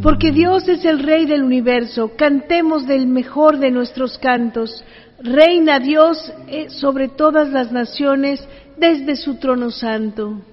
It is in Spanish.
Porque Dios es el Rey del universo, cantemos del mejor de nuestros cantos. Reina Dios sobre todas las naciones desde su trono santo.